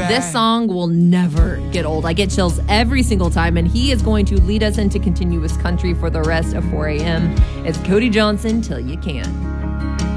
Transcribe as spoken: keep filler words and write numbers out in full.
this song will never get old. I get chills every single time, and he is going to lead us into continuous country for the rest of four a.m. It's Cody Johnson, Till You Can.